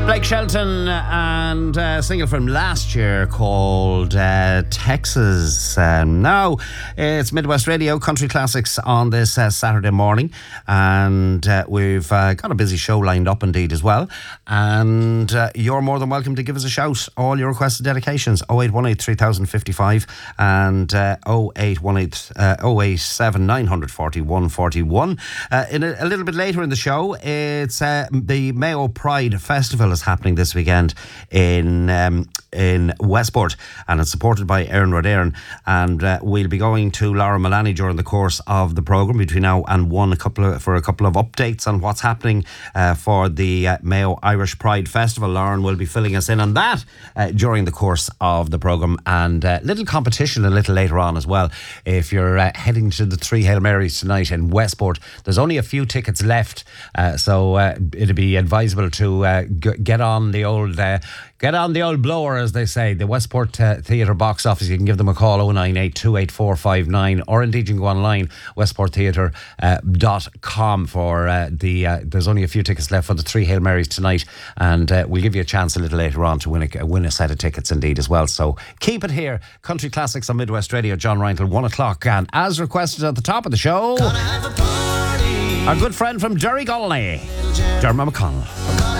Blake Shelton and a single from last year called Texas. Now it's Midwest Radio Country Classics on this Saturday morning, and we've got a busy show lined up indeed as well, and you're more than welcome to give us a shout. All your requested dedications 0818 3055 and 0818 087 940 141. In a little bit later in the show, it's the Mayo Pride Festival is happening this weekend in Westport, and it's supported by Éireann Rud Éireann, and we'll be going to Laura Mullaney during the course of the programme between now and for a couple of updates on what's happening for the Mayo Irish Pride Festival. Lauren will be filling us in on that during the course of the programme, and little competition a little later on as well. If you're heading to the Three Hail Marys tonight in Westport, there's only a few tickets left, so it'd be advisable to get on the old blower, as they say, the Westport Theatre box office. You can give them a call 098 28459, or indeed you can go online westporttheatre.com for there's only a few tickets left for the Three Hail Marys tonight, and we'll give you a chance a little later on to win a set of tickets indeed as well. So keep it here, Country Classics on Midwest Radio. John Ryan till 1 o'clock, and as requested at the top of the show, our good friend from Derry Golney, Dermot McConnell.